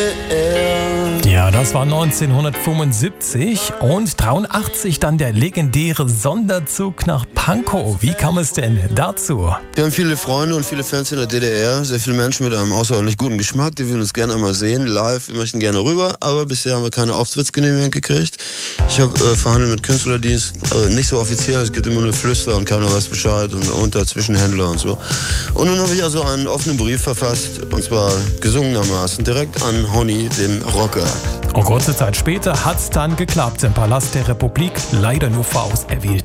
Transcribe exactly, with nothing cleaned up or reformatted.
Ja, das war neunzehnhundertfünfundsiebzig und dreiundachtzig dann der legendäre Sonderzug nach Pankow. Wie kam es denn dazu? Wir haben viele Freunde und viele Fans in der D D R, sehr viele Menschen mit einem außerordentlich guten Geschmack, die würden uns gerne einmal sehen, live, wir möchten gerne rüber, aber bisher haben wir keine Auftrittsgenehmigung gekriegt. Ich habe äh, verhandelt mit Künstlerdienst, also nicht so offiziell, es gibt immer nur Flüster und keiner weiß Bescheid und unter Zwischenhändler und so. Und nun habe ich also einen offenen Brief verfasst, und zwar gesungenermaßen direkt an Honey, den Rocker. Und kurze Zeit später hat's dann geklappt im Palast der Republik, leider nur vor auserwählten